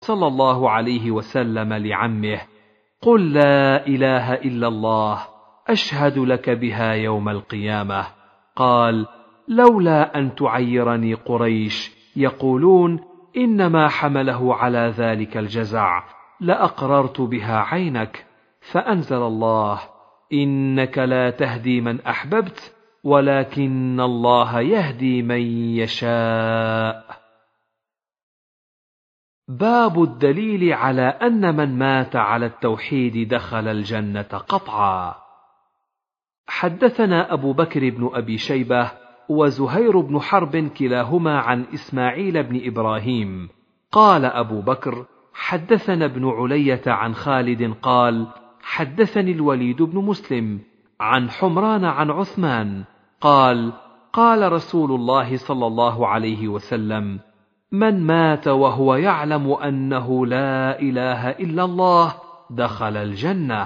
صلى الله عليه وسلم لعمه: قل لا إله إلا الله أشهد لك بها يوم القيامة. قال: لولا أن تعيرني قريش يقولون إنما حمله على ذلك الجزع لأقررت بها عينك. فأنزل الله: إنك لا تهدي من أحببت ولكن الله يهدي من يشاء. باب الدليل على أن من مات على التوحيد دخل الجنة قطعا. حدثنا أبو بكر بن أبي شيبة وزهير بن حرب كلاهما عن إسماعيل بن إبراهيم. قال أبو بكر: حدثنا ابن علية عن خالد قال: حدثني الوليد بن مسلم عن حمران عن عثمان قال: قال رسول الله صلى الله عليه وسلم: من مات وهو يعلم أنه لا إله إلا الله دخل الجنة.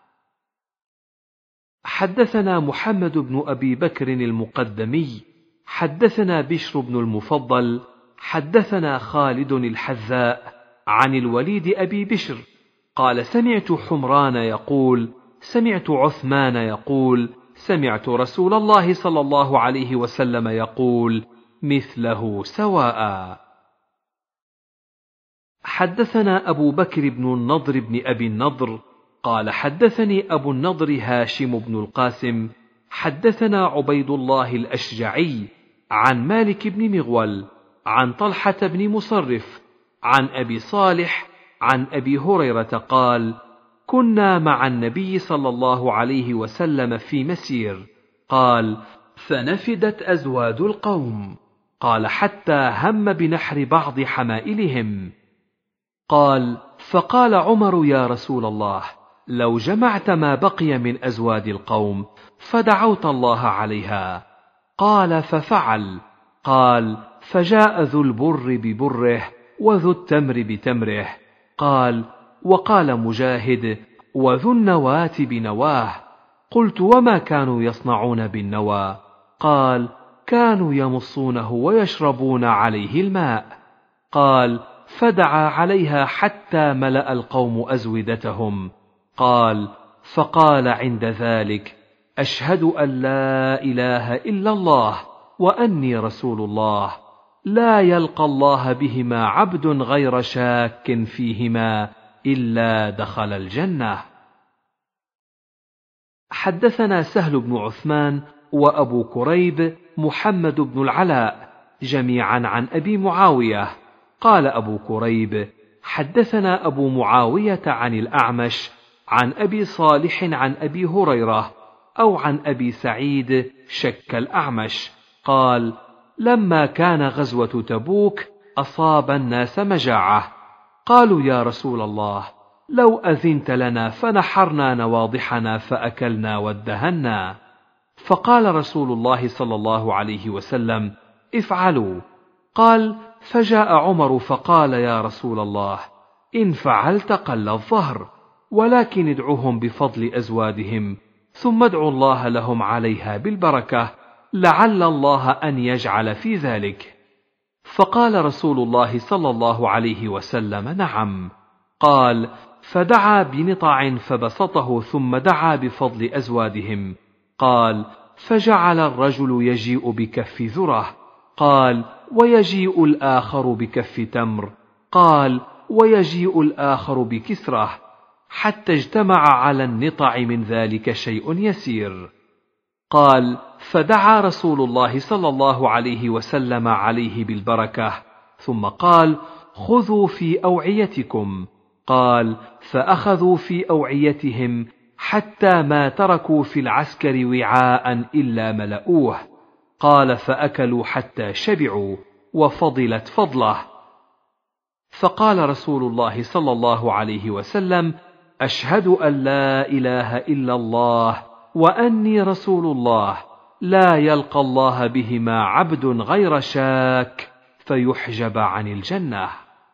حدثنا محمد بن أبي بكر المقدمي حدثنا بشر بن المفضل حدثنا خالد الحذاء عن الوليد أبي بشر قال: سمعت حمران يقول: سمعت عثمان يقول: سمعت رسول الله صلى الله عليه وسلم يقول مثله سواء. حدثنا أبو بكر بن النضر بن أبي النضر قال: حدثني أبو النضر هاشم بن القاسم حدثنا عبيد الله الأشجعي عن مالك بن مغول عن طلحة بن مصرف عن أبي صالح عن أبي هريرة قال: كنا مع النبي صلى الله عليه وسلم في مسير. قال: فنفدت أزواد القوم. قال: حتى هم بنحر بعض حمائلهم. قال: فقال عمر: يا رسول الله، لو جمعت ما بقي من أزواد القوم فدعوت الله عليها. قال: ففعل. قال: فجاء ذو البر ببره وذو التمر بتمره. قال: وقال مجاهد: وذو النواة بنواه. قلت: وما كانوا يصنعون بالنوى؟ قال: كانوا يمصونه ويشربون عليه الماء. قال: فدعا عليها حتى ملأ القوم أزودتهم. قال: فقال عند ذلك: أشهد أن لا إله إلا الله وأني رسول الله، لا يلقى الله بهما عبد غير شاك فيهما إلا دخل الجنة. حدثنا سهل بن عثمان وأبو كريب محمد بن العلاء جميعا عن أبي معاوية. قال أبو كريب: حدثنا أبو معاوية عن الأعمش عن أبي صالح عن أبي هريرة أو عن أبي سعيد شك الأعمش قال: لما كان غزوة تبوك أصاب الناس مجاعة، قالوا: يا رسول الله، لو أذنت لنا فنحرنا نواضحنا فأكلنا وادهنا. فقال رسول الله صلى الله عليه وسلم: افعلوا. قال: فجاء عمر فقال: يا رسول الله، إن فعلت قل الظهر، ولكن ادعوهم بفضل أزوادهم ثم ادعوا الله لهم عليها بالبركة، لعل الله أن يجعل في ذلك. فقال رسول الله صلى الله عليه وسلم: نعم. قال: فدعا بنطع فبسطه ثم دعا بفضل أزوادهم. قال: فجعل الرجل يجيء بكف ذرة. قال: ويجيء الآخر بكف تمر. قال: ويجيء الآخر بكسرة، حتى اجتمع على النطع من ذلك شيء يسير. قال: فدعا رسول الله صلى الله عليه وسلم عليه بالبركة، ثم قال: خذوا في أوعيتكم. قال: فأخذوا في أوعيتهم حتى ما تركوا في العسكر وعاء إلا ملؤوه. قال: فأكلوا حتى شبعوا وفضلت فضله. فقال رسول الله صلى الله عليه وسلم: أشهد أن لا إله إلا الله وأني رسول الله، لا يلقى الله بهما عبد غير شاك فيحجب عن الجنة.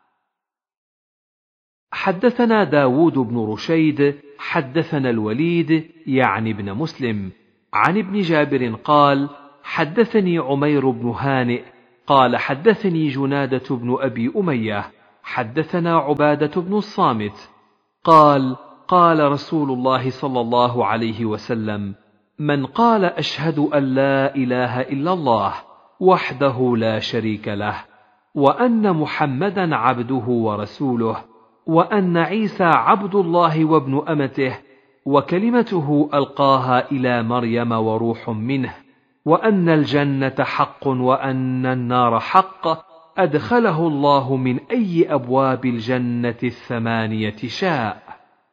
حدثنا داود بن رشيد حدثنا الوليد يعني ابن مسلم عن ابن جابر قال: حدثني عمير بن هانئ قال: حدثني جنادة بن أبي أمية حدثنا عبادة بن الصامت قال قال رسول الله صلى الله عليه وسلم: من قال أشهد أن لا إله إلا الله وحده لا شريك له، وأن محمدا عبده ورسوله، وأن عيسى عبد الله وابن أمته وكلمته ألقاها إلى مريم وروح منه، وأن الجنة حق وأن النار حق، أدخله الله من أي أبواب الجنة 8 شاء.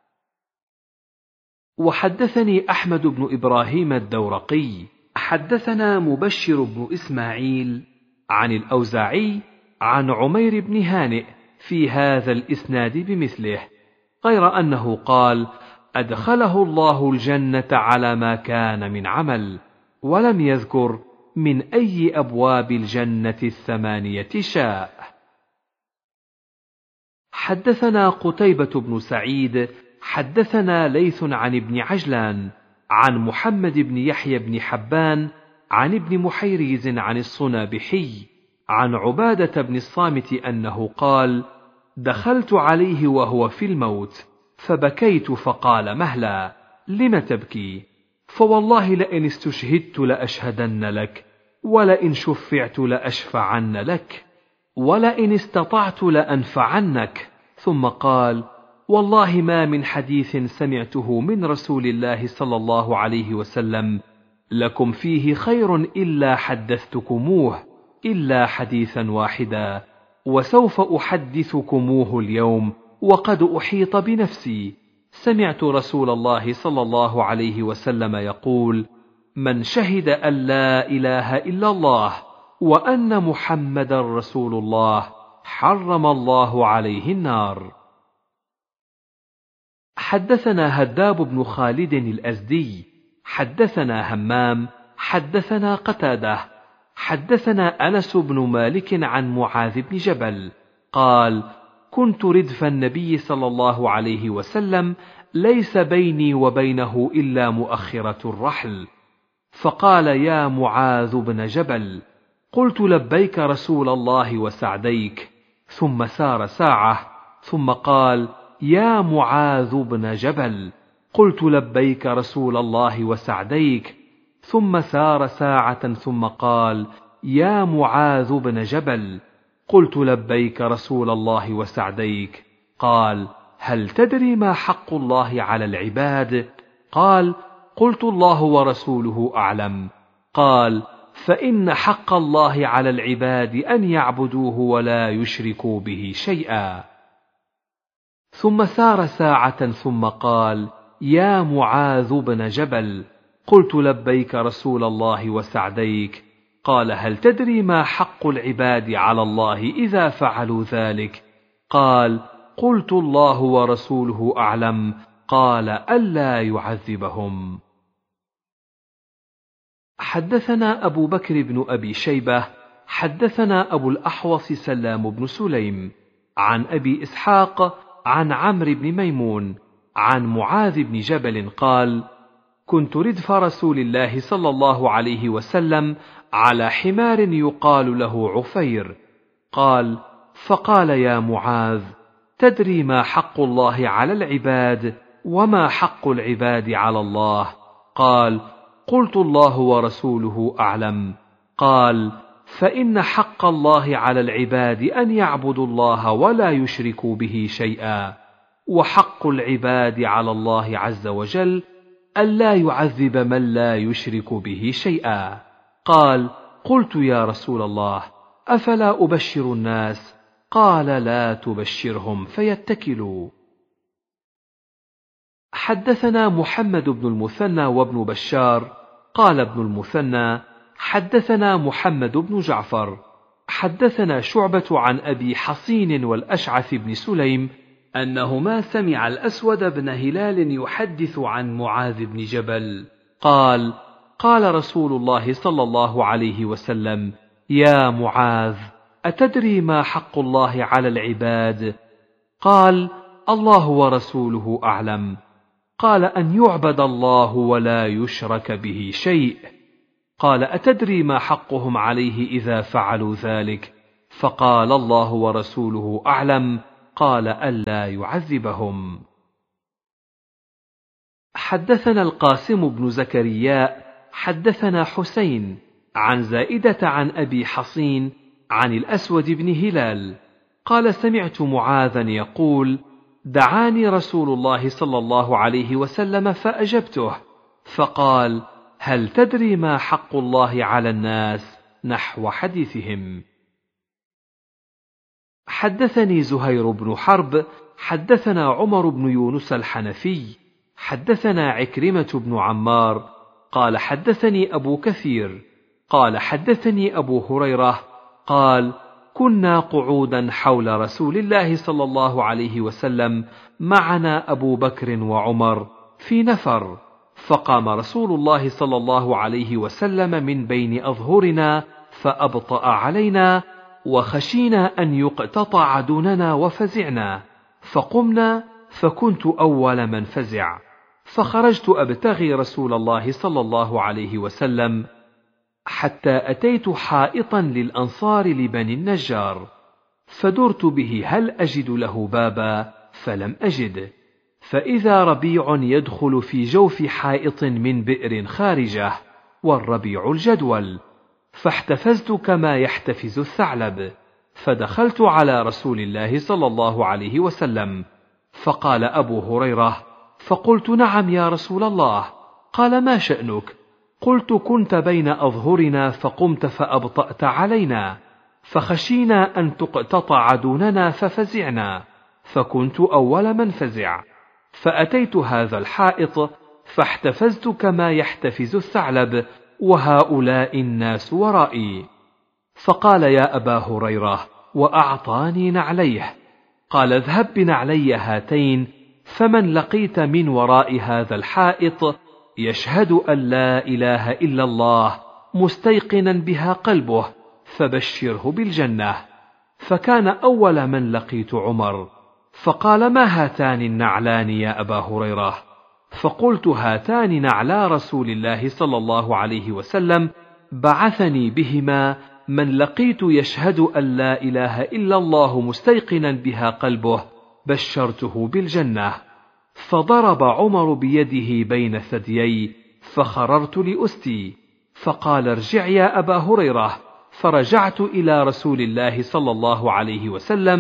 وحدثني أحمد بن إبراهيم الدورقي حدثنا مبشر بن إسماعيل عن الأوزاعي عن عمير بن هانئ في هذا الإسناد بمثله، غير أنه قال: أدخله الله الجنة على ما كان من عمل، ولم يذكر من أي أبواب الجنة 8 شاء. حدثنا قتيبة بن سعيد حدثنا ليث عن ابن عجلان عن محمد بن يحيى بن حبان عن ابن محيريز عن الصنابحي عن عبادة بن الصامت أنه قال: دخلت عليه وهو في الموت فبكيت فقال: مهلا، لم تبكي؟ فوالله لئن استشهدت لأشهدن لك، ولئن شفعت لأشفعن لك، ولئن استطعت لأنفعنك. ثم قال: والله ما من حديث سمعته من رسول الله صلى الله عليه وسلم لكم فيه خير إلا حدثتكموه، إلا حديثا واحدا، وسوف أحدثكموه اليوم وقد أحيط بنفسي. سمعت رسول الله صلى الله عليه وسلم يقول: من شهد أن لا إله إلا الله وأن محمدا رسول الله حرم الله عليه النار. حدثنا هداب بن خالد الأزدي حدثنا همام حدثنا قتادة حدثنا أنس بن مالك عن معاذ بن جبل قال: كنت ردف النبي صلى الله عليه وسلم، ليس بيني وبينه إلا مؤخرة الرحل، فقال: يا معاذ بن جبل. قلت: لبيك رسول الله وسعديك. ثم سار ساعة ثم قال: يا معاذ بن جبل. قلت: لبيك رسول الله وسعديك. ثم سار ساعة ثم قال: يا معاذ بن جبل. قلت: لبيك رسول الله وسعديك. قال: هل تدري ما حق الله على العباد؟ قال: قلت: الله ورسوله أعلم. قال: فإن حق الله على العباد أن يعبدوه ولا يشركوا به شيئا. ثم سار ساعة ثم قال: يا معاذ بن جبل. قلت: لبيك رسول الله وسعديك. قال: هل تدري ما حق العباد على الله إذا فعلوا ذلك؟ قال: قلت: الله ورسوله أعلم. قال: ألا يعذبهم. حدثنا أبو بكر بن أبي شيبة حدثنا أبو الأحوص سلام بن سليم عن أبي إسحاق عن عمرو بن ميمون عن معاذ بن جبل قال: كنت ردف رسول الله صلى الله عليه وسلم على حمار يقال له عفير. قال: فقال: يا معاذ، تدري ما حق الله على العباد وما حق العباد على الله؟ قال: قلت: الله ورسوله أعلم. قال: فإن حق الله على العباد أن يعبدوا الله ولا يشركوا به شيئا، وحق العباد على الله عز وجل ألا يعذب من لا يشرك به شيئا. قال: قلت: يا رسول الله، أفلا أبشر الناس؟ قال: لا تبشرهم فيتكلوا. حدثنا محمد بن المثنى وابن بشار قال ابن المثنى: حدثنا محمد بن جعفر حدثنا شعبة عن أبي حصين والأشعث بن سليم أنهما سمع الأسود بن هلال يحدث عن معاذ بن جبل قال: قال رسول الله صلى الله عليه وسلم: يا معاذ، أتدري ما حق الله على العباد؟ قال: الله ورسوله أعلم. قال: أن يعبد الله ولا يشرك به شيء. قال: أتدري ما حقهم عليه إذا فعلوا ذلك؟ فقال: الله ورسوله أعلم. قال: ألا يعذبهم. حدثنا القاسم بن زكريا حدثنا حسين عن زائدة عن أبي حصين عن الأسود بن هلال قال: سمعت معاذا يقول: دعاني رسول الله صلى الله عليه وسلم فأجبته، فقال: هل تدري ما حق الله على الناس؟ نحو حديثهم. حدثني زهير بن حرب حدثنا عمر بن يونس الحنفي حدثنا عكرمة بن عمار قال: حدثني أبو كثير قال: حدثني أبو هريرة قال: كنا قعودا حول رسول الله صلى الله عليه وسلم معنا أبو بكر وعمر في نفر، فقام رسول الله صلى الله عليه وسلم من بين أظهرنا فأبطأ علينا، وخشينا أن يقتطع دوننا وفزعنا، فقمنا فكنت أول من فزع، فخرجت أبتغي رسول الله صلى الله عليه وسلم حتى أتيت حائطا للأنصار لبني النجار، فدرت به هل أجد له بابا، فلم أجد، فإذا ربيع يدخل في جوف حائط من بئر خارجه، والربيع الجدول، فاحتفزت كما يحتفز الثعلب، فدخلت على رسول الله صلى الله عليه وسلم، فقال أبو هريرة: فقلت: نعم يا رسول الله. قال: ما شأنك؟ قلت: كنت بين أظهرنا فقمت فأبطأت علينا، فخشينا أن تقتطع دوننا ففزعنا، فكنت أول من فزع، فأتيت هذا الحائط فاحتفزت كما يحتفز الثعلب، وهؤلاء الناس ورائي. فقال: يا أبا هريرة، وأعطاني نعليه. قال: اذهب بنعلي هاتين، فمن لقيت من وراء هذا الحائط يشهد أن لا إله إلا الله مستيقنا بها قلبه فبشره بالجنة. فكان أول من لقيت عمر، فقال: ما هاتان النعلان يا أبا هريرة؟ فقلت: هاتان نعلا رسول الله صلى الله عليه وسلم بعثني بهما من لقيت يشهد أن لا إله إلا الله مستيقنا بها قلبه بشرته بالجنة. فضرب عمر بيده بين ثديي، فخررت لأستي، فقال: ارجع يا أبا هريرة. فرجعت إلى رسول الله صلى الله عليه وسلم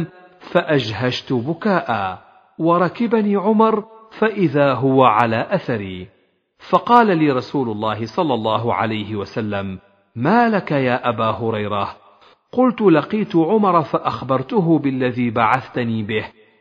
فأجهشت بكاء، وركبني عمر فإذا هو على أثري، فقال لي رسول الله صلى الله عليه وسلم: ما لك يا أبا هريرة؟ قلت: لقيت عمر فأخبرته بالذي بعثتني به،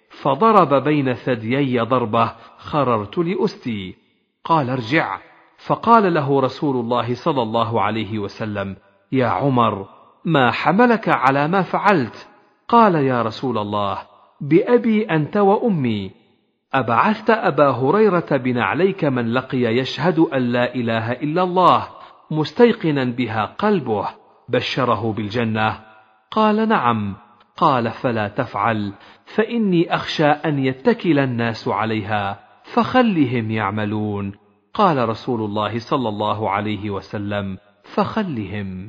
فضرب بين ثديي ضربة خررت لأستي. قال: ارجع. فقال له رسول الله صلى الله عليه وسلم: يا عمر، ما حملك على ما فعلت؟ قال: يا رسول الله، بأبي أنت وأمي، أبعثت أبا هريرة بنعليك من لقي يشهد أن لا إله إلا الله مستيقنا بها قلبه بشره بالجنة؟ قال: نعم. قال: فلا تفعل، فإني أخشى أن يتكل الناس عليها، فخلهم يعملون. قال رسول الله صلى الله عليه وسلم: فخلهم.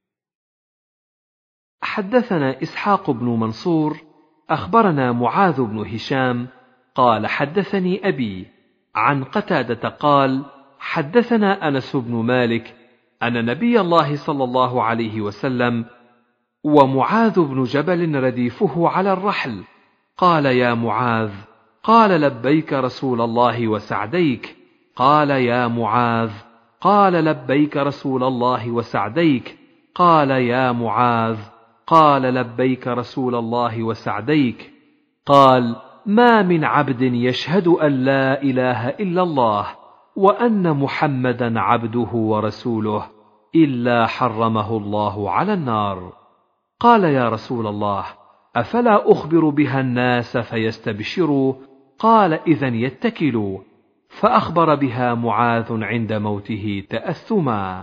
حدثنا إسحاق بن منصور أخبرنا معاذ بن هشام قال: حدثني أبي عن قتادة قال: حدثنا أنس بن مالك أن نبي الله صلى الله عليه وسلم ومعاذ بن جبل رديفه على الرحل قال: يا معاذ. قال: لبيك رسول الله وسعديك. قال: يا معاذ. قال: لبيك رسول الله وسعديك. قال: يا معاذ. قال: لبيك رسول الله وسعديك. قال: ما من عبد يشهد أن لا إله إلا الله وأن محمدا عبده ورسوله إلا حرمه الله على النار. قال: يا رسول الله، أفلا أخبر بها الناس فيستبشروا؟ قال: إذن يتكلوا. فأخبر بها معاذ عند موته تأثما.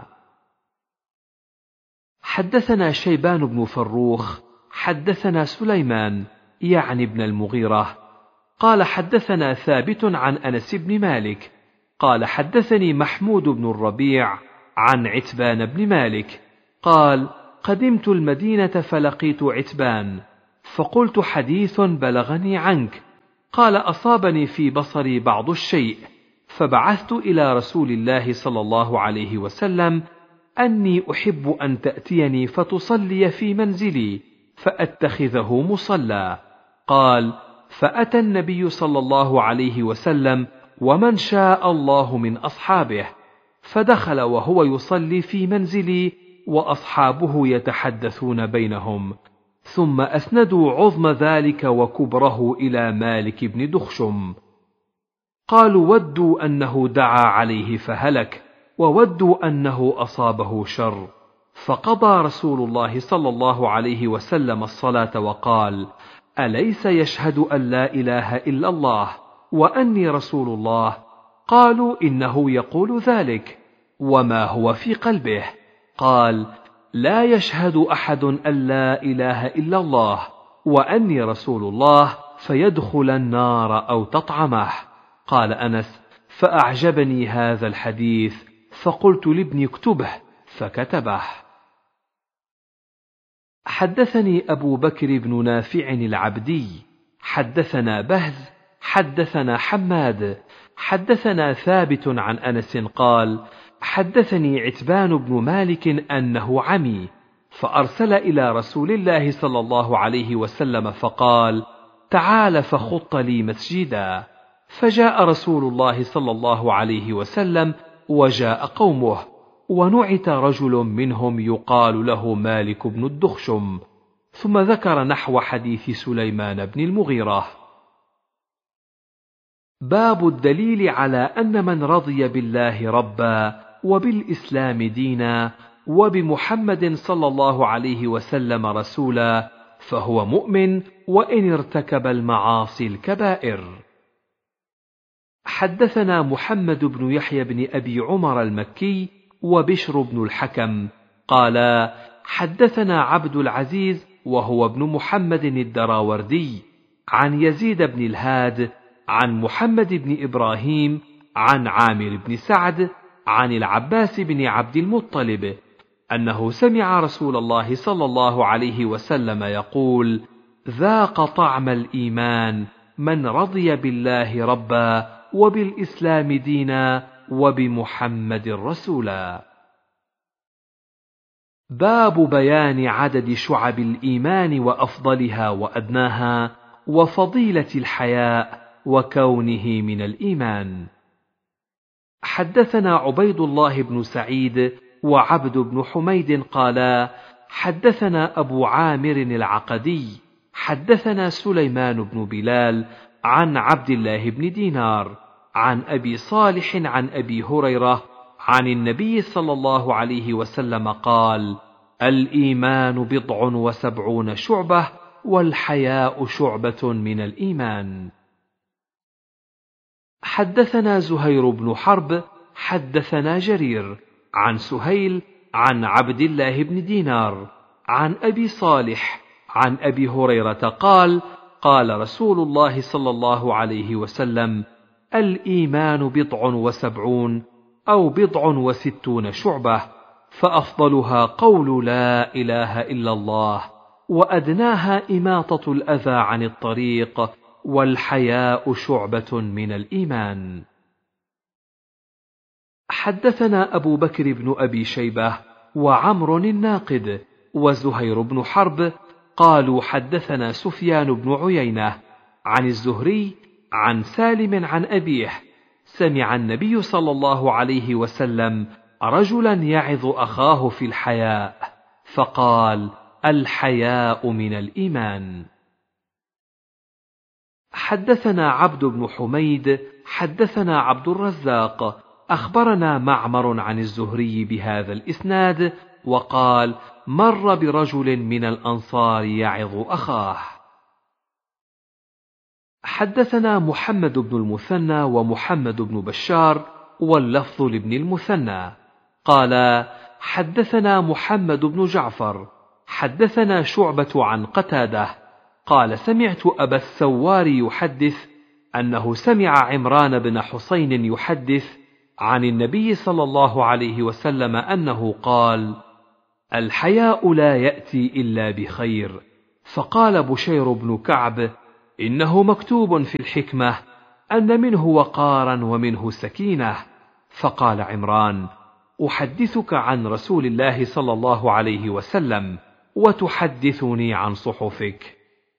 حدثنا شيبان بن فروخ حدثنا سليمان يعني ابن المغيرة قال: حدثنا ثابت عن أنس بن مالك قال: حدثني محمود بن الربيع عن عتبان بن مالك قال: قدمت المدينة فلقيت عتبان، فقلت حديث بلغني عنك. قال أصابني في بصري بعض الشيء، فبعثت إلى رسول الله صلى الله عليه وسلم أني أحب أن تأتيني فتصلي في منزلي فأتخذه مصلى. قال: فأتى النبي صلى الله عليه وسلم ومن شاء الله من أصحابه، فدخل وهو يصلي في منزلي وأصحابه يتحدثون بينهم، ثم أسندوا عظم ذلك وكبره إلى مالك بن دخشم. قالوا: ودوا أنه دعا عليه فهلك، وودوا أنه أصابه شر. فقضى رسول الله صلى الله عليه وسلم الصلاة وقال: أليس يشهد أن لا إله إلا الله وأني رسول الله؟ قالوا: إنه يقول ذلك، وما هو في قلبه؟ قال: لا يشهد أحد أن لا إله إلا الله وأني رسول الله فيدخل النار أو تطعمه. قال أنس: فأعجبني هذا الحديث، فقلت لابني اكتبه، فكتبه. حدثني أبو بكر بن نافع العبدي حدثنا بهز حدثنا حماد حدثنا ثابت عن أنس قال: حدثني عتبان بن مالك أنه عمي، فأرسل إلى رسول الله صلى الله عليه وسلم فقال: تعال فخط لي مسجدا. فجاء رسول الله صلى الله عليه وسلم وجاء قومه، ونعت رجل منهم يقال له مالك بن الدخشم، ثم ذكر نحو حديث سليمان بن المغيرة. باب الدليل على أن من رضي بالله ربا وبالإسلام دينا وبمحمد صلى الله عليه وسلم رسولا فهو مؤمن وإن ارتكب المعاصي الكبائر. حدثنا محمد بن يحيى بن أبي عمر المكي وبشر بن الحكم قالا: حدثنا عبد العزيز وهو ابن محمد الدراوردي عن يزيد بن الهاد عن محمد بن إبراهيم عن عامر بن سعد عن العباس بن عبد المطلب أنه سمع رسول الله صلى الله عليه وسلم يقول: ذاق طعم الإيمان من رضي بالله ربا وبالإسلام دينا وبمحمد رسولا. باب بيان عدد شعب الإيمان وأفضلها وأدناها وفضيلة الحياء وكونه من الإيمان. حدثنا عبيد الله بن سعيد وعبد بن حميد قالا: حدثنا أبو عامر العقدي حدثنا سليمان بن بلال عن عبد الله بن دينار عن أبي صالح عن أبي هريرة عن النبي صلى الله عليه وسلم قال: الإيمان 70 شعبة والحياء شعبة من الإيمان. حدثنا زهير بن حرب حدثنا جرير عن سهيل عن عبد الله بن دينار عن أبي صالح عن أبي هريرة قال: قال رسول الله صلى الله عليه وسلم: الإيمان 70 أو 60 شعبة، فأفضلها قول لا إله إلا الله، وأدناها إماطة الأذى عن الطريق، والحياء شعبة من الإيمان. حدثنا أبو بكر بن أبي شيبة وعمر الناقد وزهير بن حرب قالوا: حدثنا سفيان بن عيينة عن الزهري عن سالم عن أبيه سمع النبي صلى الله عليه وسلم رجلا يعظ أخاه في الحياء فقال: الحياء من الإيمان. حدثنا عبد بن حميد حدثنا عبد الرزاق أخبرنا معمر عن الزهري بهذا الإسناد وقال: مر برجل من الأنصار يعظ أخاه. حدثنا محمد بن المثنى ومحمد بن بشار واللفظ لابن المثنى قال: حدثنا محمد بن جعفر حدثنا شعبة عن قتادة قال: سمعت أبا الثوار يحدث أنه سمع عمران بن حسين يحدث عن النبي صلى الله عليه وسلم أنه قال: الحياء لا يأتي إلا بخير. فقال بشير بن كعب: إنه مكتوب في الحكمة أن منه وقارا ومنه سكينة. فقال عمران: أحدثك عن رسول الله صلى الله عليه وسلم وتحدثني عن صحفك.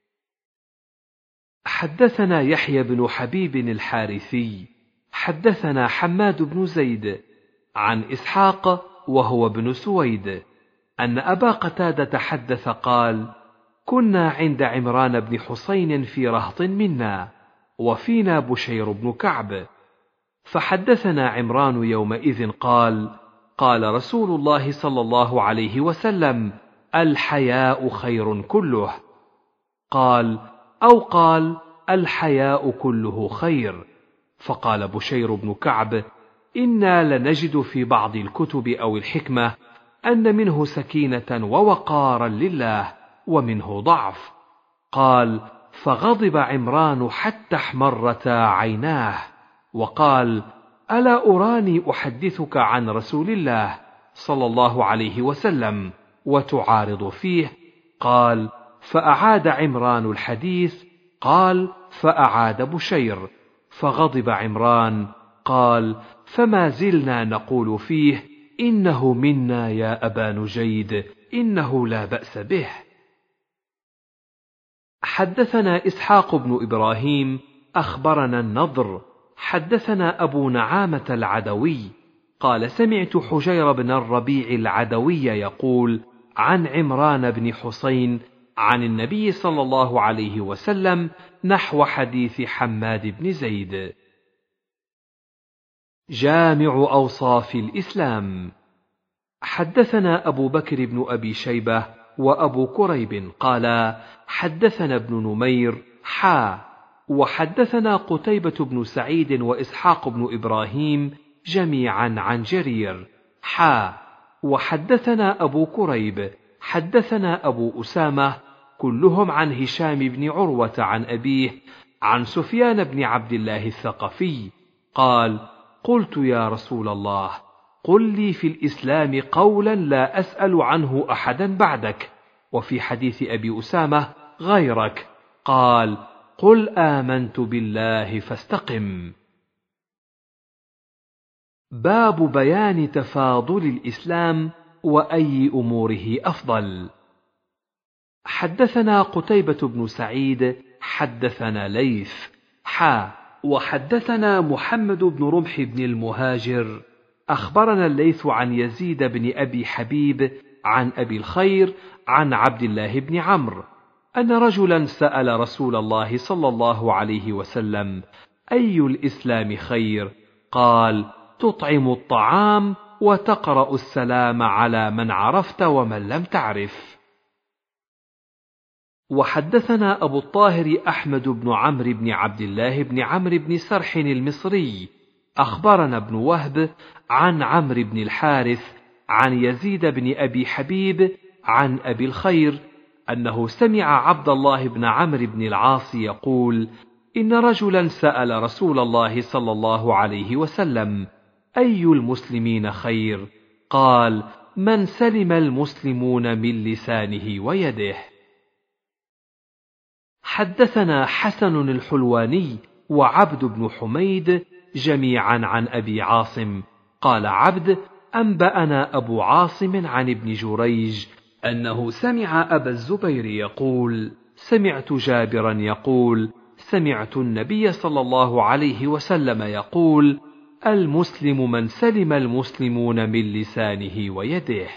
حدثنا يحيى بن حبيب الحارثي حدثنا حماد بن زيد عن إسحاق وهو ابن سويد أن أبا قتادة حدث قال: كنا عند عمران بن حسين في رهط منا وفينا بشير بن كعب، فحدثنا عمران يومئذ قال: قال رسول الله صلى الله عليه وسلم: الحياء خير كله. قال: أو قال: الحياء كله خير. فقال بشير بن كعب: إنا لنجد في بعض الكتب أو الحكمة أن منه سكينة ووقارا لله ومنه ضعف. قال: فغضب عمران حتى احمرتا عيناه، وقال: ألا أراني أحدثك عن رسول الله صلى الله عليه وسلم وتعارض فيه؟ قال: فأعاد عمران الحديث. قال: فأعاد بشير، فغضب عمران. قال: فما زلنا نقول فيه: إنه منا يا أبا نجيد، إنه لا بأس به. حدثنا إسحاق بن إبراهيم أخبرنا النضر حدثنا أبو نعامة العدوي قال: سمعت حجير بن الربيع العدوي يقول عن عمران بن حسين عن النبي صلى الله عليه وسلم نحو حديث حماد بن زيد. جامع أوصاف الإسلام. حدثنا أبو بكر بن أبي شيبة وأبو كريب قالا: حدثنا ابن نمير وحدثنا قتيبة بن سعيد وإسحاق بن إبراهيم جميعا عن جرير وحدثنا أبو كريب حدثنا أبو أسامة كلهم عن هشام بن عروة عن أبيه عن سفيان بن عبد الله الثقفي قال: قلت يا رسول الله، قل لي في الإسلام قولا لا أسأل عنه أحدا بعدك، وفي حديث أبي أسامة غيرك. قال: قل آمنت بالله فاستقم. باب بيان تفاضل الإسلام وأي أموره أفضل. حدثنا قتيبة بن سعيد حدثنا ليث وحدثنا محمد بن رمح بن المهاجر أخبرنا الليث عن يزيد بن أبي حبيب عن أبي الخير عن عبد الله بن عمرو أن رجلا سأل رسول الله صلى الله عليه وسلم: أي الإسلام خير؟ قال: تطعم الطعام وتقرأ السلام على من عرفت ومن لم تعرف. وحدثنا أبو الطاهر أحمد بن عمرو بن عبد الله بن عمرو بن سرح المصري أخبرنا ابن وهب عن عمرو بن الحارث عن يزيد بن أبي حبيب عن أبي الخير أنه سمع عبد الله بن عمرو بن العاص يقول: إن رجلا سأل رسول الله صلى الله عليه وسلم: أي المسلمين خير؟ قال: من سلم المسلمون من لسانه ويده. حدثنا حسن الحلواني وعبد بن حميد جميعا عن أبي عاصم قال عبد: أنبأنا أبو عاصم عن ابن جريج أنه سمع أبا الزبير يقول: سمعت جابرا يقول: سمعت النبي صلى الله عليه وسلم يقول: المسلم من سلم المسلمون من لسانه ويده.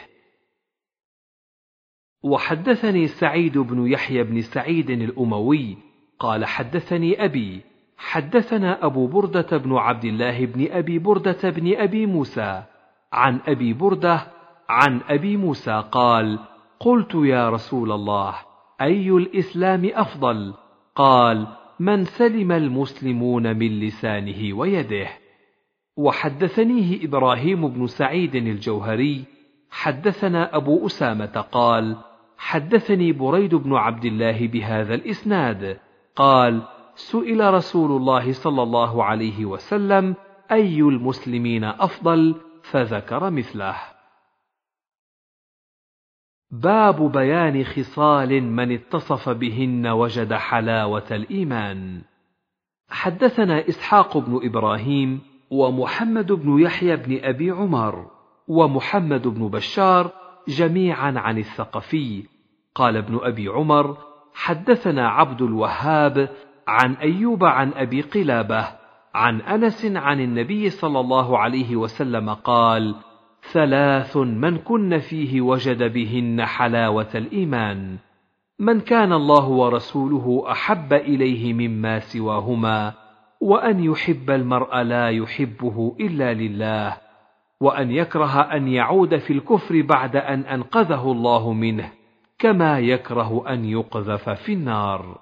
وحدثني سعيد بن يحيى بن سعيد الأموي قال: حدثني أبي حدثنا أبو بردة بن عبد الله بن أبي بردة بن أبي موسى عن أبي بردة عن أبي موسى قال: قلت يا رسول الله، أي الإسلام أفضل؟ قال: من سلم المسلمون من لسانه ويده. وحدثنيه إبراهيم بن سعيد الجوهري حدثنا أبو أسامة قال: حدثني بريد بن عبد الله بهذا الإسناد قال: سئل رسول الله صلى الله عليه وسلم: أي المسلمين أفضل؟ فذكر مثله. باب بيان خصال من اتصف بهن وجد حلاوة الإيمان. حدثنا إسحاق بن إبراهيم ومحمد بن يحيى بن أبي عمر ومحمد بن بشار جميعا عن الثقفي. قال ابن أبي عمر: حدثنا عبد الوهاب عن أيوب عن أبي قلابة عن أنس عن النبي صلى الله عليه وسلم قال: 3 من كن فيه وجد بهن حلاوة الإيمان: من كان الله ورسوله أحب إليه مما سواهما، وأن يحب المرء لا يحبه إلا لله، وأن يكره أن يعود في الكفر بعد أن أنقذه الله منه، كما يكره أن يقذف في النار.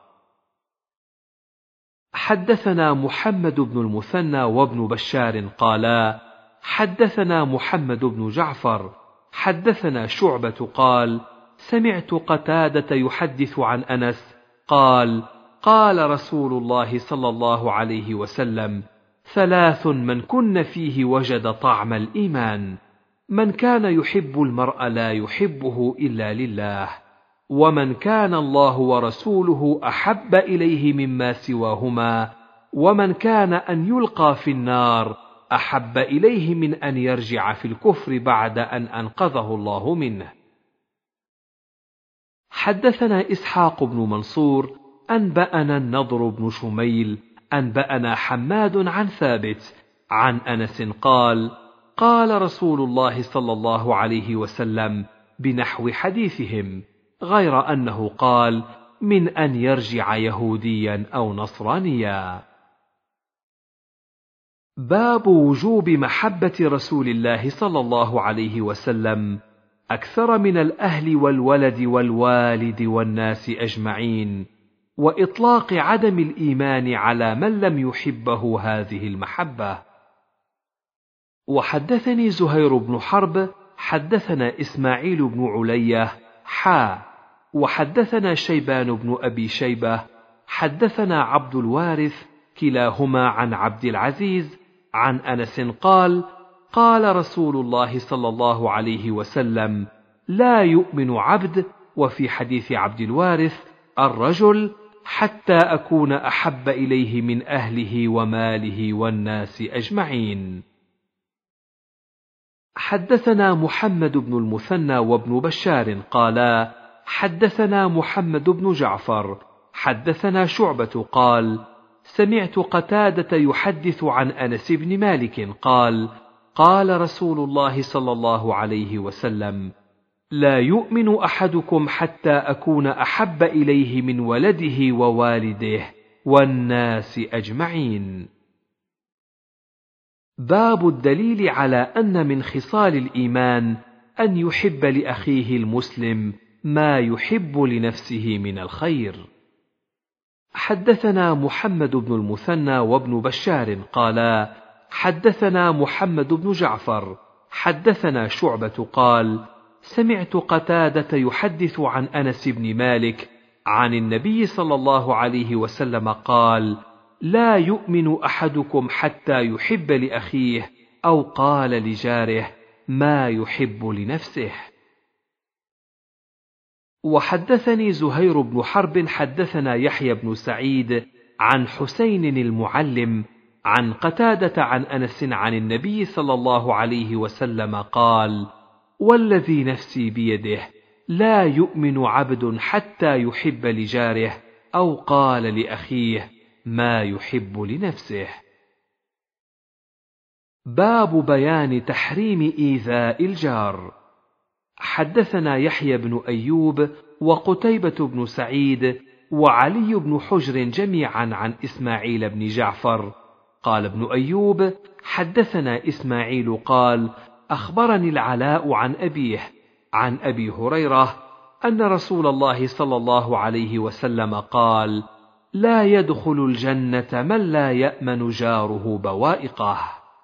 حدثنا محمد بن المثنى وابن بشار قالا: حدثنا محمد بن جعفر حدثنا شعبة قال: سمعت قتادة يحدث عن أنس قال: قال رسول الله صلى الله عليه وسلم: 3 من كن فيه وجد طعم الإيمان: من كان يحب المرء لا يحبه إلا لله، ومن كان الله ورسوله أحب إليه مما سواهما، ومن كان أن يلقى في النار أحب إليه من أن يرجع في الكفر بعد أن أنقذه الله منه. حدثنا إسحاق بن منصور أنبأنا النضر بن شميل أنبأنا حماد عن ثابت عن أنس قال: قال رسول الله صلى الله عليه وسلم بنحو حديثهم، غير أنه قال: من أن يرجع يهوديا أو نصرانيا. باب وجوب محبة رسول الله صلى الله عليه وسلم أكثر من الأهل والولد والوالد والناس أجمعين، وإطلاق عدم الإيمان على من لم يحبه هذه المحبة. وحدثني زهير بن حرب حدثنا إسماعيل بن علية وحدثنا شيبان بن أبي شيبة حدثنا عبد الوارث كلاهما عن عبد العزيز عن أنس قال: قال رسول الله صلى الله عليه وسلم: لا يؤمن عبد، وفي حديث عبد الوارث: الرجل، حتى أكون أحب إليه من أهله وماله والناس أجمعين. حدثنا محمد بن المثنى وابن بشار قالا: حدثنا محمد بن جعفر حدثنا شعبة قال: سمعت قتادة يحدث عن أنس بن مالك قال: قال رسول الله صلى الله عليه وسلم: لا يؤمن أحدكم حتى أكون أحب إليه من ولده ووالده والناس أجمعين. باب الدليل على أن من خصال الإيمان أن يحب لأخيه المسلم ما يحب لنفسه من الخير. حدثنا محمد بن المثنى وابن بشار قالا: حدثنا محمد بن جعفر حدثنا شعبة قال: سمعت قتادة يحدث عن أنس بن مالك عن النبي صلى الله عليه وسلم قال: لا يؤمن أحدكم حتى يحب لأخيه أو قال لجاره ما يحب لنفسه. وحدثني زهير بن حرب حدثنا يحيى بن سعيد عن حسين المعلم عن قتادة عن أنس عن النبي صلى الله عليه وسلم قال: والذي نفسي بيده لا يؤمن عبد حتى يحب لجاره أو قال لأخيه ما يحب لنفسه. باب بيان تحريم إيذاء الجار. حدثنا يحيى بن أيوب وقتيبة بن سعيد وعلي بن حجر جميعا عن إسماعيل بن جعفر. قال ابن أيوب: حدثنا إسماعيل قال: أخبرني العلاء عن أبيه عن أبي هريرة أن رسول الله صلى الله عليه وسلم قال: لا يدخل الجنة من لا يأمن جاره بوائقه.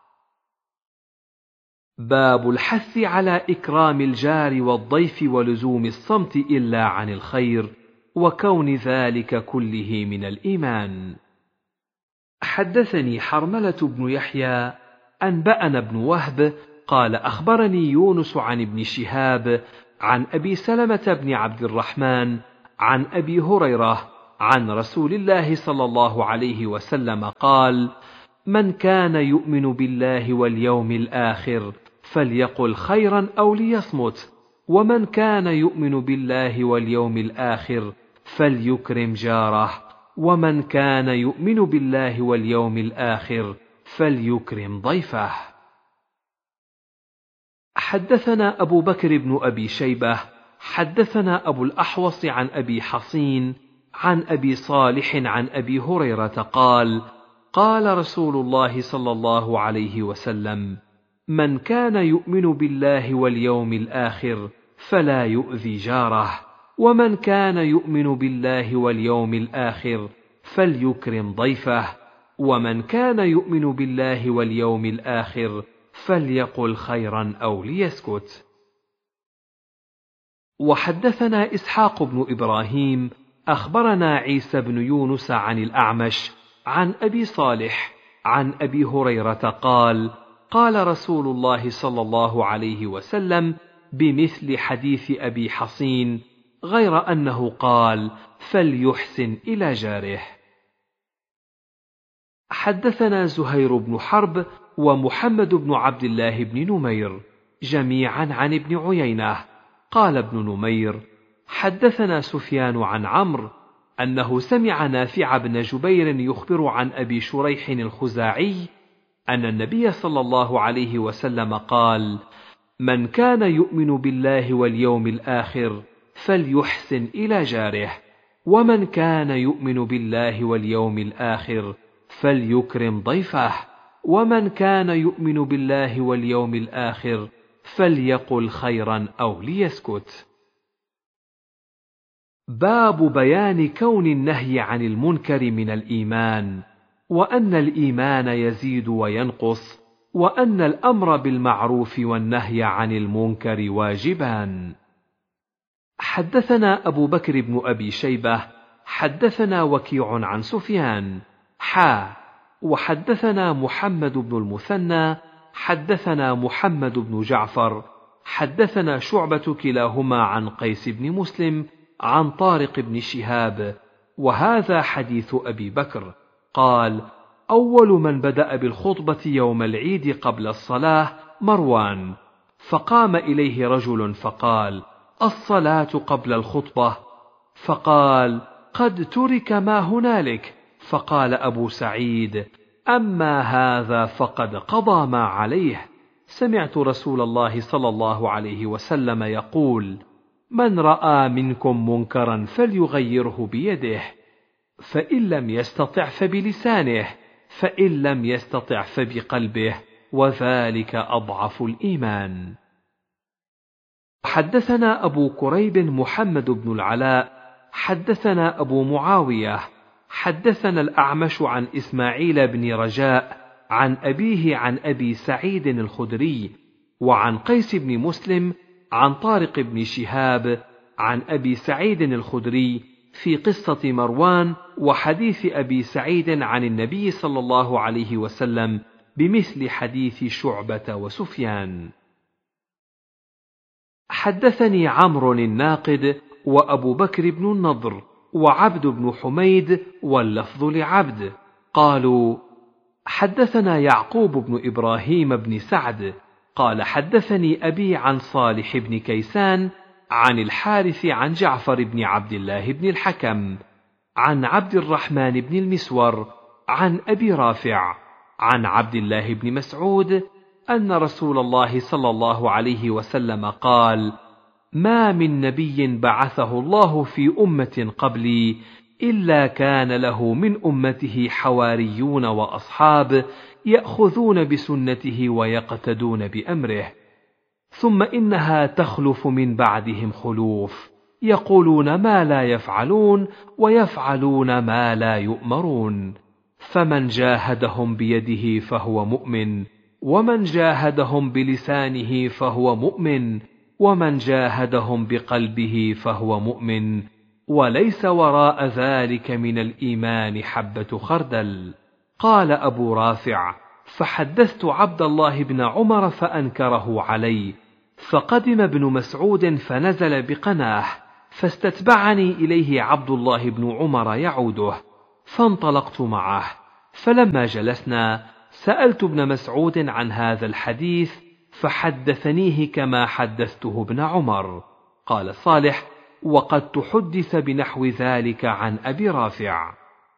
باب الحث على إكرام الجار والضيف ولزوم الصمت إلا عن الخير، وكون ذلك كله من الإيمان. حدثني حرملة بن يحيى أنبأنا ابن وهب قال: أخبرني يونس عن ابن شهاب عن أبي سلمة بن عبد الرحمن عن أبي هريرة عن رسول الله صلى الله عليه وسلم قال: من كان يؤمن بالله واليوم الآخر فليقل خيرا أو ليصمت، ومن كان يؤمن بالله واليوم الآخر فليكرم جاره، ومن كان يؤمن بالله واليوم الآخر فليكرم ضيفه. حدثنا أبو بكر بن أبي شيبة حدثنا أبو الأحوص عن أبي حصين عن أبي صالح عن أبي هريرة قال: قال رسول الله صلى الله عليه وسلم: من كان يؤمن بالله واليوم الآخر فلا يؤذي جاره، ومن كان يؤمن بالله واليوم الآخر فليكرم ضيفه، ومن كان يؤمن بالله واليوم الآخر فليقل خيرا أو ليسكت. وحدثنا إسحاق بن إبراهيم أخبرنا عيسى بن يونس عن الأعمش عن أبي صالح عن أبي هريرة قال: قال رسول الله صلى الله عليه وسلم بمثل حديث أبي حصين، غير أنه قال: فليحسن إلى جاره. حدثنا زهير بن حرب ومحمد بن عبد الله بن نمير جميعا عن ابن عيينة قال ابن نمير: حدثنا سفيان عن عمرو أنه سمع نافع بن جبير يخبر عن أبي شريح الخزاعي أن النبي صلى الله عليه وسلم قال: من كان يؤمن بالله واليوم الآخر فليحسن إلى جاره، ومن كان يؤمن بالله واليوم الآخر فليكرم ضيفه، ومن كان يؤمن بالله واليوم الآخر فليقل خيرا أو ليسكت. باب بيان كون النهي عن المنكر من الإيمان، وأن الإيمان يزيد وينقص، وأن الأمر بالمعروف والنهي عن المنكر واجبان. حدثنا أبو بكر بن أبي شيبة حدثنا وكيع عن سفيان وحدثنا محمد بن المثنى حدثنا محمد بن جعفر حدثنا شعبة كلاهما عن قيس بن مسلم عن طارق بن شهاب، وهذا حديث أبي بكر قال: أول من بدأ بالخطبة يوم العيد قبل الصلاة مروان، فقام إليه رجل فقال: الصلاة قبل الخطبة، فقال: قد ترك ما هنالك، فقال أبو سعيد: أما هذا فقد قضى ما عليه. سمعت رسول الله صلى الله عليه وسلم يقول: من رأى منكم منكرا فليغيره بيده، فإن لم يستطع فبلسانه، فإن لم يستطع فبقلبه، وذلك أضعف الإيمان. حدثنا أبو كريب محمد بن العلاء حدثنا أبو معاوية حدثنا الأعمش عن إسماعيل بن رجاء عن أبيه عن أبي سعيد الخدري وعن قيس بن مسلم عن طارق بن شهاب عن أبي سعيد الخدري في قصة مروان وحديث أبي سعيد عن النبي صلى الله عليه وسلم بمثل حديث شعبة وسفيان. حدثني عمرو الناقد وأبو بكر بن النضر وعبد بن حميد واللفظ لعبد قالوا: حدثنا يعقوب بن إبراهيم بن سعد قال: حدثني أبي عن صالح بن كيسان عن الحارث عن جعفر بن عبد الله بن الحكم عن عبد الرحمن بن المسور عن أبي رافع عن عبد الله بن مسعود أن رسول الله صلى الله عليه وسلم قال: ما من نبي بعثه الله في أمة قبلي إلا كان له من أمته حواريون وأصحاب يأخذون بسنته ويقتدون بأمره، ثم إنها تخلف من بعدهم خلوف يقولون ما لا يفعلون ويفعلون ما لا يؤمرون، فمن جاهدهم بيده فهو مؤمن، ومن جاهدهم بلسانه فهو مؤمن، ومن جاهدهم بقلبه فهو مؤمن، وليس وراء ذلك من الإيمان حبة خردل. قال أبو رافع: فحدثت عبد الله بن عمر فأنكره علي، فقدم ابن مسعود فنزل بقناه، فاستتبعني إليه عبد الله بن عمر يعوده، فانطلقت معه، فلما جلسنا سألت ابن مسعود عن هذا الحديث فحدثنيه كما حدثته ابن عمر. قال صالح: وقد تحدث بنحو ذلك عن أبي رافع.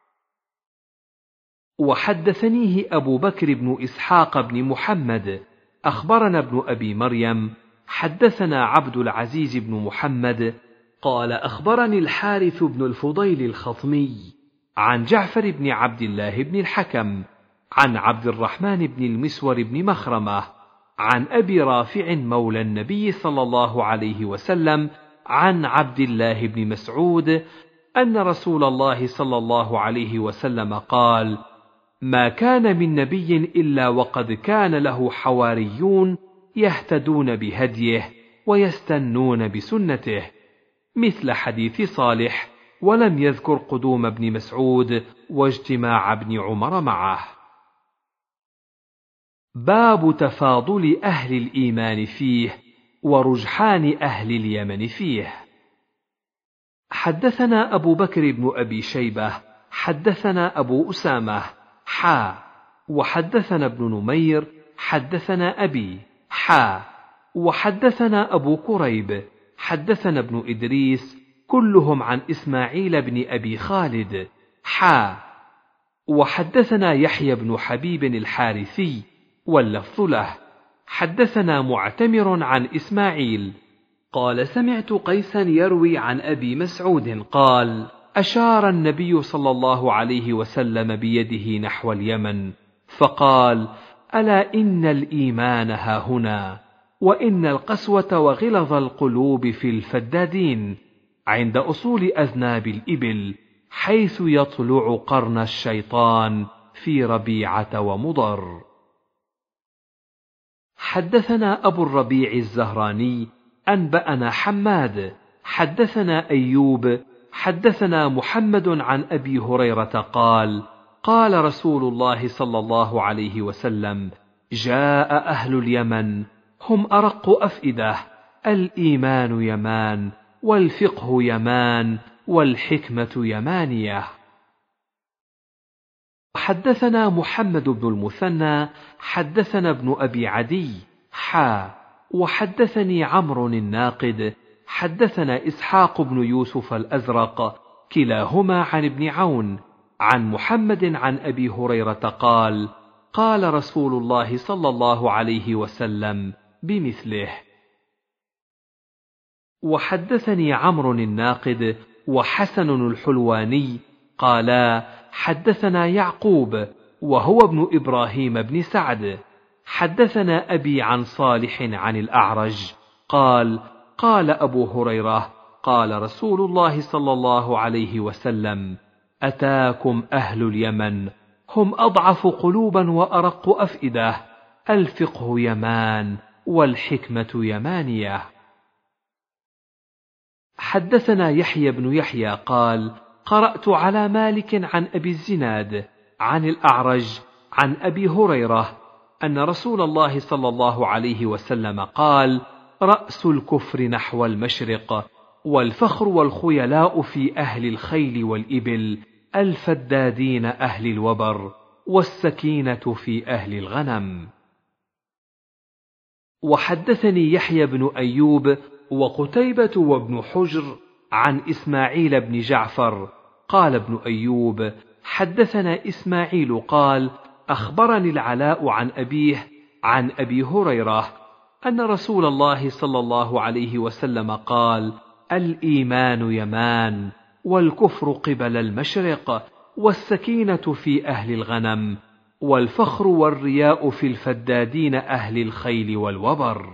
وحدثنيه أبو بكر بن إسحاق بن محمد أخبرنا ابن أبي مريم حدثنا عبد العزيز بن محمد قال أخبرني الحارث بن الفضيل الخطمي عن جعفر بن عبد الله بن الحكم عن عبد الرحمن بن المسور بن مخرمة عن أبي رافع مولى النبي صلى الله عليه وسلم عن عبد الله بن مسعود أن رسول الله صلى الله عليه وسلم قال: ما كان من نبي إلا وقد كان له حواريون يهتدون بهديه ويستنون بسنته، مثل حديث صالح، ولم يذكر قدوم ابن مسعود واجتماع ابن عمر معه. باب تفاضل أهل الإيمان فيه ورجحان أهل اليمن فيه. حدثنا أبو بكر بن أبي شيبة حدثنا أبو أسامة وحدثنا ابن نمير حدثنا أبي وحدثنا أبو كريب حدثنا ابن إدريس كلهم عن إسماعيل بن أبي خالد وحدثنا يحيى بن حبيب الحارثي واللفظ له حدثنا معتمر عن إسماعيل قال: سمعت قيسا يروي عن أبي مسعود قال: أشار النبي صلى الله عليه وسلم بيده نحو اليمن فقال: ألا إن الإيمان هاهنا، وإن القسوة وغلظ القلوب في الفدادين عند أصول أذناب الإبل، حيث يطلع قرن الشيطان في ربيعة ومضر. حدثنا أبو الربيع الزهراني أنبأنا حماد حدثنا أيوب حدثنا محمد عن أبي هريرة قال: قال رسول الله صلى الله عليه وسلم: جاء أهل اليمن هم أرق أفئدة، الإيمان يمان، والفقه يمان، والحكمة يمانية. حدثنا محمد بن المثنى حدثنا ابن أبي عدي وحدثني عمرو الناقد حدثنا إسحاق بن يوسف الأزرق كلاهما عن ابن عون عن محمد عن أبي هريرة قال: قال رسول الله صلى الله عليه وسلم بمثله. وحدثني عمرو الناقد وحسن الحلواني قالا: حدثنا يعقوب وهو ابن إبراهيم بن سعد حدثنا أبي عن صالح عن الأعرج قال: قال أبو هريرة: قال رسول الله صلى الله عليه وسلم: أتاكم أهل اليمن هم أضعف قلوبا وأرق أفئدة، الفقه يمان، والحكمة يمانية. حدثنا يحيى بن يحيى قال: قرأت على مالك عن أبي الزناد عن الأعرج عن أبي هريرة أن رسول الله صلى الله عليه وسلم قال: رأس الكفر نحو المشرق، والفخر والخيلاء في أهل الخيل والإبل، الفدادين أهل الوبر، والسكينة في أهل الغنم. وحدثني يحيى بن أيوب وقتيبة وابن حجر عن إسماعيل بن جعفر قال ابن أيوب: حدثنا إسماعيل قال: أخبرني العلاء عن أبيه عن أبي هريرة أن رسول الله صلى الله عليه وسلم قال: الإيمان يمان، والكفر قبل المشرق، والسكينة في أهل الغنم، والفخر والرياء في الفدادين أهل الخيل والوبر.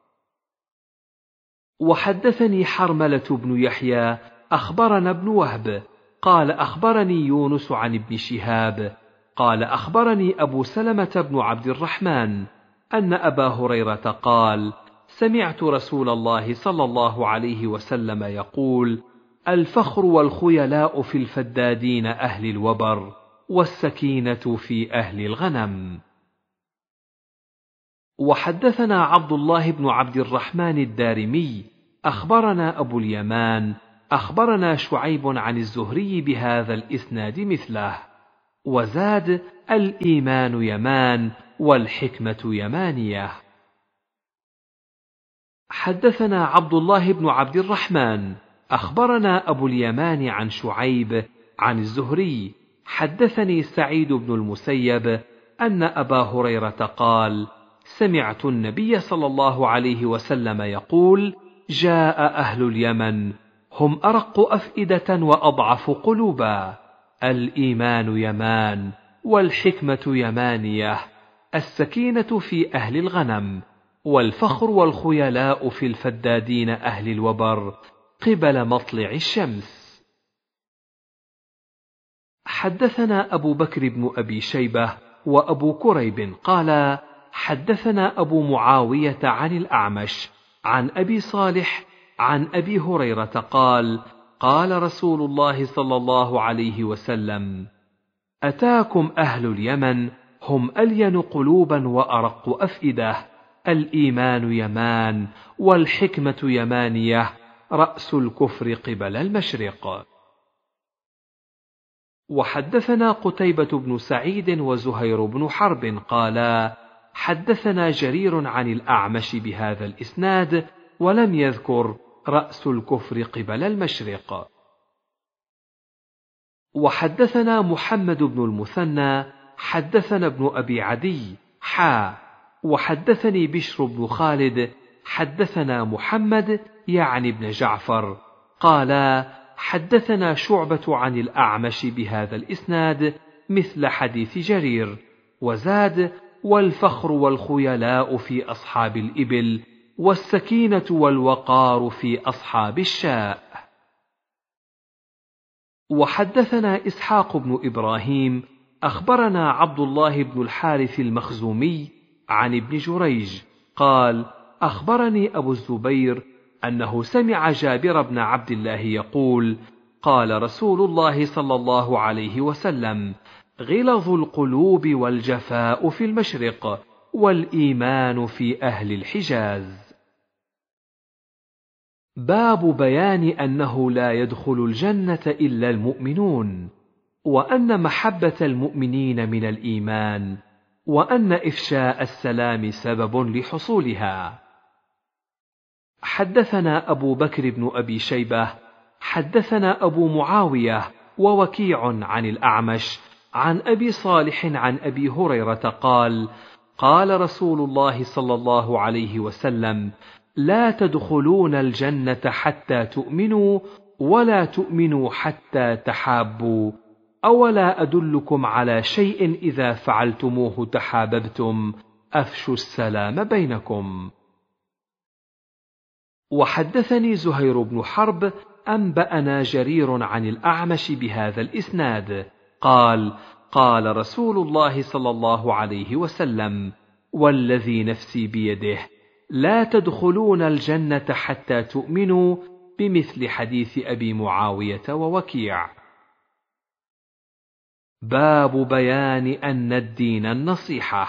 وحدثني حرملة بن يحيى أخبرنا ابن وهب قال: أخبرني يونس عن ابن شهاب قال: أخبرني أبو سلمة بن عبد الرحمن أن أبا هريرة قال: سمعت رسول الله صلى الله عليه وسلم يقول: الفخر والخيلاء في الفدادين أهل الوبر، والسكينة في أهل الغنم. وحدثنا عبد الله بن عبد الرحمن الدارمي أخبرنا أبو اليمان أخبرنا شعيب عن الزهري بهذا الإسناد مثله، وزاد: الإيمان يمان والحكمة يمانية. حدثنا عبد الله بن عبد الرحمن أخبرنا أبو اليمان عن شعيب عن الزهري حدثني سعيد بن المسيب أن أبا هريرة قال: سمعت النبي صلى الله عليه وسلم يقول: جاء أهل اليمن هم أرق أفئدة وأضعف قلوبا، الإيمان يمان والحكمة يمانية، السكينة في أهل الغنم، والفخر والخيلاء في الفدادين أهل الوبر قبل مطلع الشمس. حدثنا أبو بكر بن أبي شيبة وأبو كريب قال: حدثنا أبو معاوية عن الأعمش عن أبي صالح عن أبي هريرة قال: قال رسول الله صلى الله عليه وسلم: أتاكم أهل اليمن هم ألين قلوبا وأرق أفئدة، الإيمان يمان والحكمة يمانية، رأس الكفر قبل المشرق. وحدثنا قتيبة بن سعيد وزهير بن حرب قالا: حدثنا جرير عن الأعمش بهذا الإسناد ولم يذكر رأس الكفر قبل المشرق. وحدثنا محمد بن المثنى حدثنا ابن أبي عدي وحدثني بشر بن خالد حدثنا محمد يعني ابن جعفر قالا: حدثنا شعبة عن الأعمش بهذا الإسناد مثل حديث جرير، وزاد: والفخر والخيلاء في أصحاب الإبل، والسكينة والوقار في أصحاب الشاء. وحدثنا إسحاق بن إبراهيم أخبرنا عبد الله بن الحارث المخزومي عن ابن جريج قال: أخبرني أبو الزبير أنه سمع جابر بن عبد الله يقول: قال رسول الله صلى الله عليه وسلم: غلظ القلوب والجفاء في المشرق، والإيمان في أهل الحجاز. باب بيان أنه لا يدخل الجنة إلا المؤمنون، وأن محبة المؤمنين من الإيمان، وأن إفشاء السلام سبب لحصولها. حدثنا أبو بكر بن أبي شيبة حدثنا أبو معاوية ووكيع عن الأعمش عن أبي صالح عن أبي هريرة قال: قال رسول الله صلى الله عليه وسلم: لا تدخلون الجنة حتى تؤمنوا، ولا تؤمنوا حتى تحابوا، أولا أدلكم على شيء إذا فعلتموه تحاببتم، أفشوا السلام بينكم. وحدثني زهير بن حرب أنبأنا جرير عن الأعمش بهذا الإسناد قال: قال رسول الله صلى الله عليه وسلم: والذي نفسي بيده لا تدخلون الجنة حتى تؤمنوا، بمثل حديث أبي معاوية ووكيع. باب بيان أن الدين النصيحة.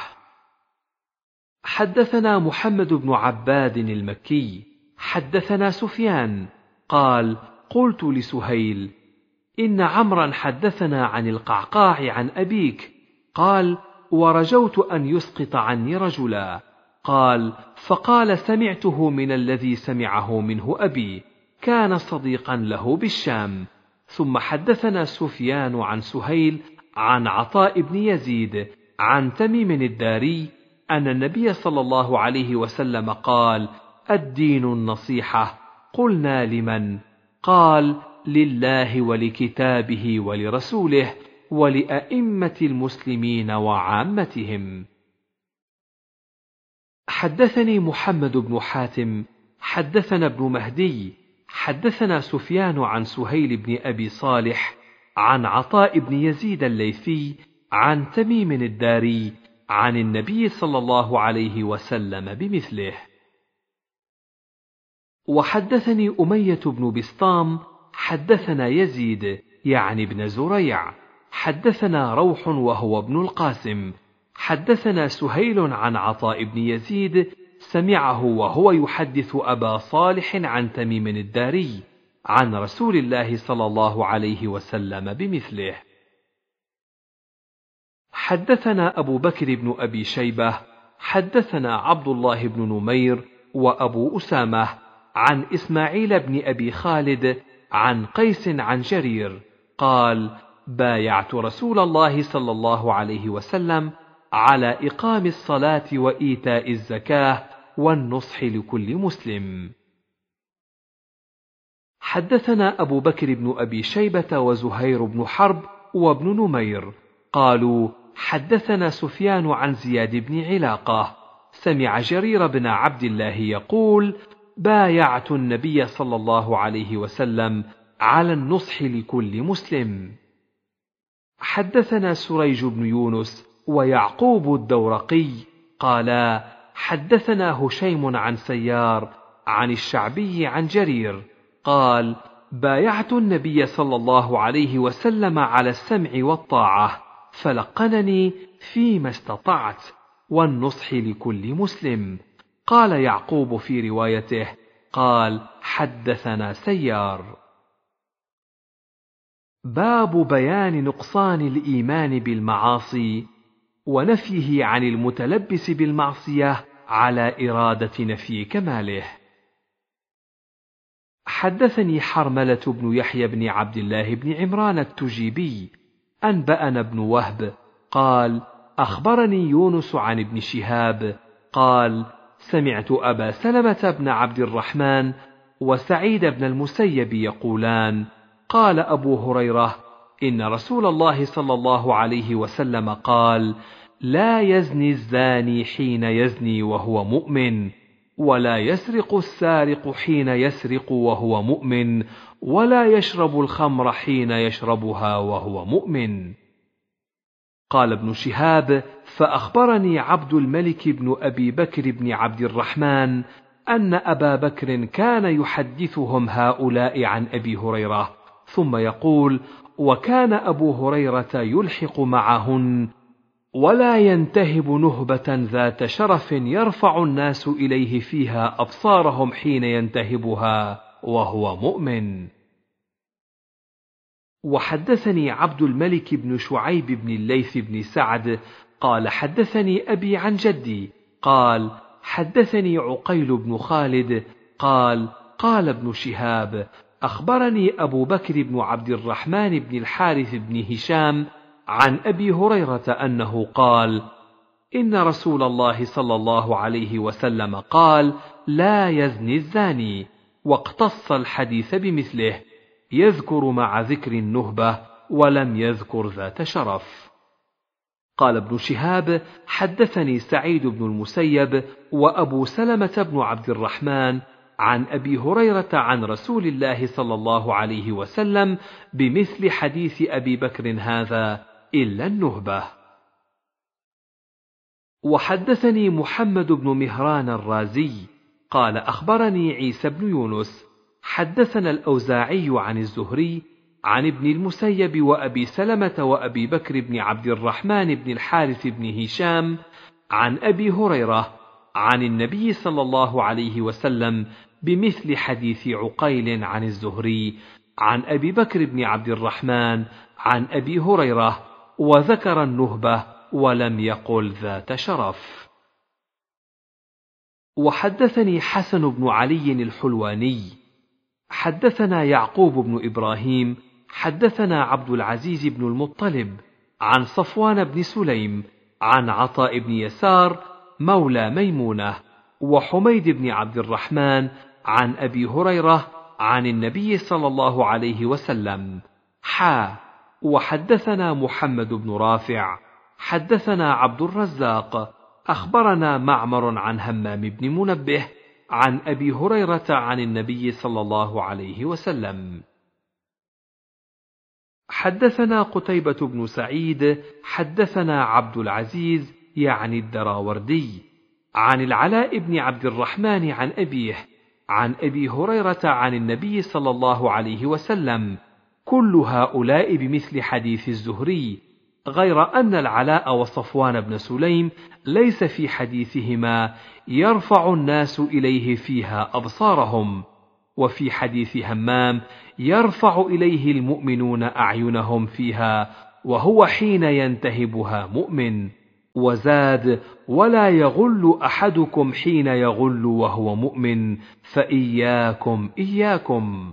حدثنا محمد بن عباد المكي حدثنا سفيان قال: قلت لسهيل: إن عمرا حدثنا عن القعقاع عن أبيك. قال: ورجوت أن يسقط عني رجلا. قال: فقال: سمعته من الذي سمعه منه أبي، كان صديقا له بالشام. ثم حدثنا سفيان عن سهيل عن عطاء بن يزيد عن تميم الداري أن النبي صلى الله عليه وسلم قال: الدين النصيحة. قلنا: لمن؟ قال: لله ولكتابه ولرسوله ولأئمة المسلمين وعامتهم. حدثني محمد بن حاتم حدثنا ابن مهدي حدثنا سفيان عن سهيل بن أبي صالح عن عطاء بن يزيد الليثي عن تميم الداري عن النبي صلى الله عليه وسلم بمثله. وحدثني أمية بن بسطام حدثنا يزيد يعني ابن زريع حدثنا روح وهو ابن القاسم حدثنا سهيل عن عطاء بن يزيد سمعه وهو يحدث أبا صالح عن تميم الداري عن رسول الله صلى الله عليه وسلم بمثله. حدثنا أبو بكر بن أبي شيبة حدثنا عبد الله بن نمير وأبو أسامة عن إسماعيل بن أبي خالد عن قيس عن جرير قال: بايعت رسول الله صلى الله عليه وسلم على إقام الصلاة وإيتاء الزكاة والنصح لكل مسلم. حدثنا أبو بكر بن أبي شيبة وزهير بن حرب وابن نمير قالوا: حدثنا سفيان عن زياد بن علاقة سمع جرير بن عبد الله يقول: بايعت النبي صلى الله عليه وسلم على النصح لكل مسلم. حدثنا سريج بن يونس ويعقوب الدورقي قالا: حدثنا هشيم عن سيار عن الشعبي عن جرير قال: بايعت النبي صلى الله عليه وسلم على السمع والطاعة فلقنني فيما استطعت والنصح لكل مسلم. قال يعقوب في روايته قال: حدثنا سيار. باب بيان نقصان الإيمان بالمعاصي ونفيه عن المتلبس بالمعصية على إرادة نفي كماله. حدثني حرملة بن يحيى بن عبد الله بن عمران التجيبي أنبأنا بن وهب قال: أخبرني يونس عن ابن شهاب قال: سمعت أبا سلمة بن عبد الرحمن وسعيد بن المسيب يقولان: قال أبو هريرة: إن رسول الله صلى الله عليه وسلم قال: لا يزني الزاني حين يزني وهو مؤمن، ولا يسرق السارق حين يسرق وهو مؤمن، ولا يشرب الخمر حين يشربها وهو مؤمن. قال ابن شهاب: فأخبرني عبد الملك بن أبي بكر بن عبد الرحمن أن أبا بكر كان يحدثهم هؤلاء عن أبي هريرة، ثم يقول: وكان أبو هريرة يلحق معهن ولا ينتهب نهبة ذات شرف يرفع الناس إليه فيها أبصارهم حين ينتهبها وهو مؤمن. وحدثني عبد الملك بن شعيب بن الليث بن سعد قال: حدثني أبي عن جدي قال: حدثني عقيل بن خالد قال: قال ابن شهاب: أخبرني أبو بكر بن عبد الرحمن بن الحارث بن هشام عن أبي هريرة أنه قال: إن رسول الله صلى الله عليه وسلم قال: لا يزني الزاني، واقتص الحديث بمثله، يذكر مع ذكر النهبة ولم يذكر ذات شرف. قال ابن شهاب: حدثني سعيد بن المسيب وأبو سلمة بن عبد الرحمن عن أبي هريرة عن رسول الله صلى الله عليه وسلم بمثل حديث أبي بكر هذا إلا النهبة. وحدثني محمد بن مهران الرازي قال: أخبرني عيسى بن يونس حدثنا الأوزاعي عن الزهري عن ابن المسيب وأبي سلمة وأبي بكر بن عبد الرحمن بن الحارث بن هشام عن أبي هريرة عن النبي صلى الله عليه وسلم بمثل حديث عقيل عن الزهري عن أبي بكر بن عبد الرحمن عن أبي هريرة، وذكر النهبة ولم يقل ذات شرف. وحدثني حسن بن علي الحلواني حدثنا يعقوب بن إبراهيم حدثنا عبد العزيز بن المطلب عن صفوان بن سليم عن عطاء بن يسار مولى ميمونة وحميد بن عبد الرحمن عن أبي هريرة عن النبي صلى الله عليه وسلم وحدثنا محمد بن رافع حدثنا عبد الرزاق أخبرنا معمر عن همام بن منبه عن أبي هريرة عن النبي صلى الله عليه وسلم. حدثنا قتيبة بن سعيد حدثنا عبد العزيز يعني الدراوردي عن العلاء بن عبد الرحمن عن أبيه عن أبي هريرة عن النبي صلى الله عليه وسلم، كل هؤلاء بمثل حديث الزهري غير أن العلاء وصفوان بن سليم ليس في حديثهما يرفع الناس إليه فيها أبصارهم، وفي حديث همام يرفع إليه المؤمنون أعينهم فيها وهو حين ينتهبها مؤمن. وزاد: ولا يغل أحدكم حين يغل وهو مؤمن، فإياكم إياكم.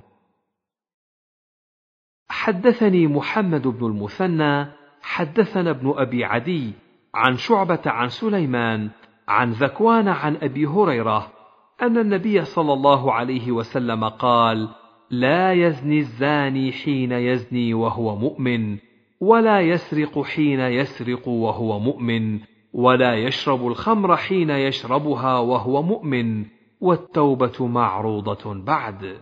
حدثني محمد بن المثنى حدثنا ابن أبي عدي عن شعبة عن سليمان عن ذكوان عن أبي هريرة أن النبي صلى الله عليه وسلم قال: لا يزني الزاني حين يزني وهو مؤمن، ولا يسرق حين يسرق وهو مؤمن، ولا يشرب الخمر حين يشربها وهو مؤمن، والتوبة معروضة بعد.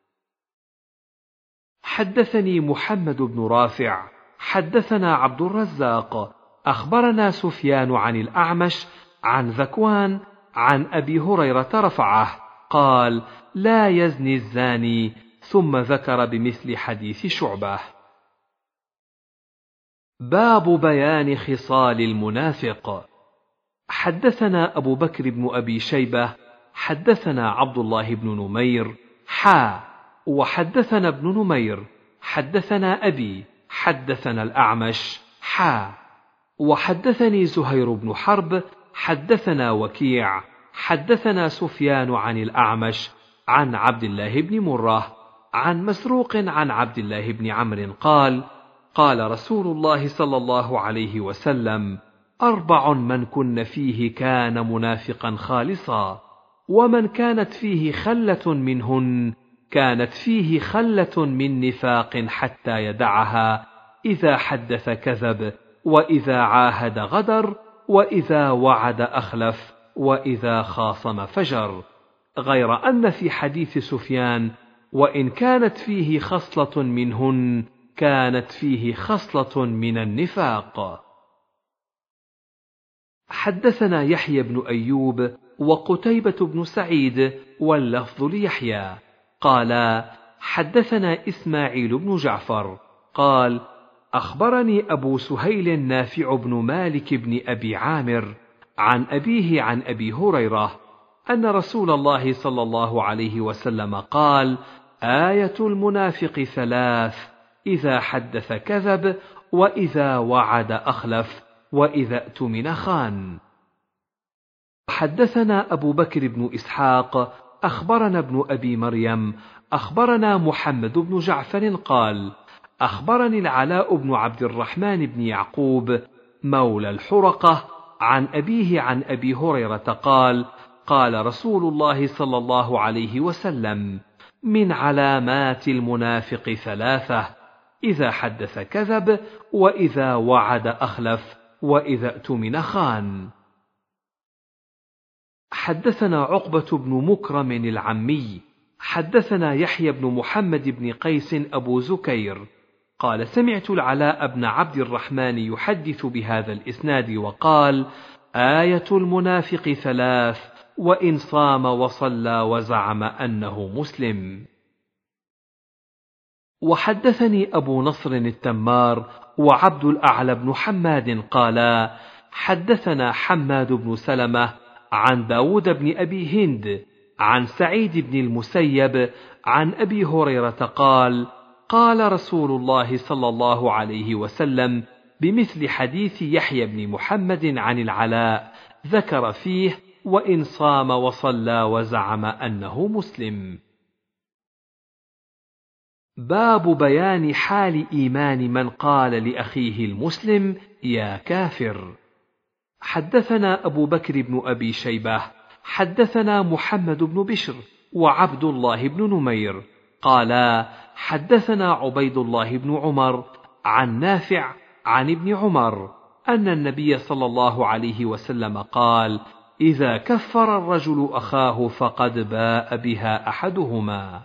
حدثني محمد بن رافع حدثنا عبد الرزاق أخبرنا سفيان عن الأعمش عن ذكوان عن أبي هريرة رفعه قال: لا يزني الزاني، ثم ذكر بمثل حديث شعبة. باب بيان خصال المنافق. حدثنا أبو بكر بن أبي شيبة حدثنا عبد الله بن نمير وحدثنا ابن نمير حدثنا أبي حدثنا الأعمش وحدثني زهير بن حرب حدثنا وكيع حدثنا سفيان عن الأعمش عن عبد الله بن مرة عن مسروق عن عبد الله بن عمرو قال: قال رسول الله صلى الله عليه وسلم: 4 من كن فيه كان منافقا خالصا، ومن كانت فيه خلة منهن كانت فيه خلة من نفاق حتى يدعها: إذا حدث كذب، وإذا عاهد غدر، وإذا وعد أخلف، وإذا خاصم فجر. غير أن في حديث سفيان: وإن كانت فيه خصلة منهن كانت فيه خصلة من النفاق. حدثنا يحيى بن أيوب وقتيبة بن سعيد واللفظ ليحيى قالا: حدثنا إسماعيل بن جعفر قال: أخبرني أبو سهيل نافع بن مالك بن أبي عامر عن أبيه عن أبي هريرة أن رسول الله صلى الله عليه وسلم قال: آية المنافق 3: إذا حدث كذب، وإذا وعد أخلف، وإذا اؤتمن خان. حدثنا أبو بكر بن إسحاق أخبرنا ابن أبي مريم أخبرنا محمد بن جعفر قال: أخبرني العلاء بن عبد الرحمن بن يعقوب مولى الحرقة عن أبيه عن أبي هريرة قال: قال رسول الله صلى الله عليه وسلم: من علامات المنافق 3: إذا حدث كذب، وإذا وعد أخلف، وإذا اؤتمن خان. حدثنا عقبة بن مكرم العمي حدثنا يحيى بن محمد بن قيس أبو زكير قال: سمعت العلاء بن عبد الرحمن يحدث بهذا الإسناد وقال: آية المنافق 3: وإن صام وصلى وزعم أنه مسلم. وحدثني أبو نصر التمار وعبد الأعلى بن حماد قالا: حدثنا حماد بن سلمة عن داود بن أبي هند عن سعيد بن المسيب عن أبي هريرة قال: قال رسول الله صلى الله عليه وسلم بمثل حديث يحيى بن محمد عن العلاء، ذكر فيه: وإن صام وصلى وزعم أنه مسلم. باب بيان حال إيمان من قال لأخيه المسلم: يا كافر. حدثنا أبو بكر بن أبي شيبة حدثنا محمد بن بشر وعبد الله بن نمير قالا: حدثنا عبيد الله بن عمر عن نافع عن ابن عمر أن النبي صلى الله عليه وسلم قال: إذا كفر الرجل أخاه فقد باء بها أحدهما.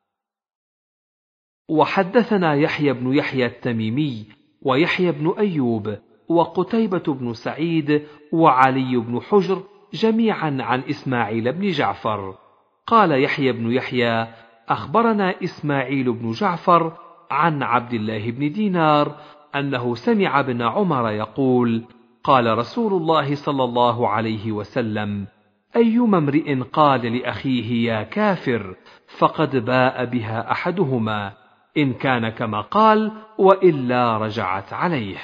وحدثنا يحيى بن يحيى التميمي ويحيى بن أيوب وقتيبة بن سعيد وعلي بن حجر جميعا عن إسماعيل بن جعفر. قال يحيى بن يحيى: أخبرنا إسماعيل بن جعفر عن عبد الله بن دينار أنه سمع ابن عمر يقول: قال رسول الله صلى الله عليه وسلم: أيما امرئ قال لأخيه يا كافر فقد باء بها أحدهما، إن كان كما قال وإلا رجعت عليه.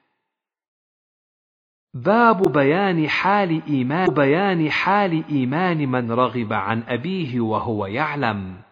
باب بيان حال إيمان من رغب عن أبيه وهو يعلم.